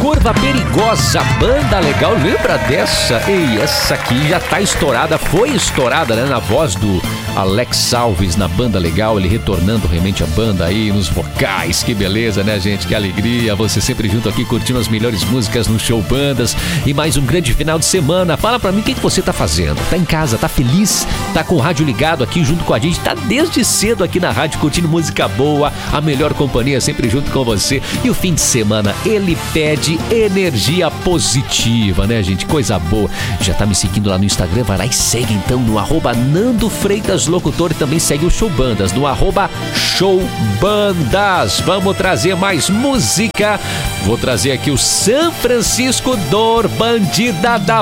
Curva Perigosa, banda legal, lembra dessa? Ei, essa aqui já tá estourada, foi estourada, né, na voz do Alex Alves, na banda legal, ele retornando realmente a banda aí nos vocais, que beleza, né, gente, que alegria, você sempre junto aqui curtindo as melhores músicas no Show Bandas e mais um grande final de semana. Fala pra mim o que você tá fazendo, tá em casa, tá feliz, tá com o rádio ligado aqui junto com a gente, tá desde cedo aqui na rádio curtindo música boa, a melhor companhia sempre junto com você. E o fim de semana, ele pede energia positiva, né, gente? Coisa boa. Já tá me seguindo lá no Instagram? Vai lá e segue então no @Nando Freitas Locutor e também segue o Show Bandas no @Showbandas. Vamos trazer mais música. Vou trazer aqui o San Francisco Dor, Bandida da